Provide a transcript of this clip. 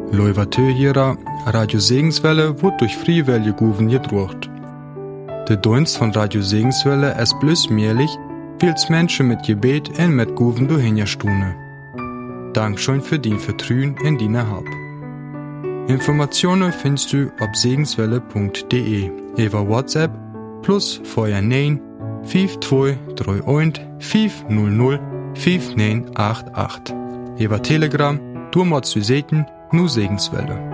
Leuvatö hierer, Radio Segenswelle wird durch Friewelle Guven gedruckt. Der Dienst von Radio Segenswelle ist bloß möglich, weil's Menschen mit Gebet und mit Guven durchhingerstune. Dankeschön für dein Vertrauen in deine Hab. Informationen findest du auf segenswelle.de über WhatsApp plus vorher 9 5231 500 5988. Über Telegram, du machst du Seten, nur Segenswelle.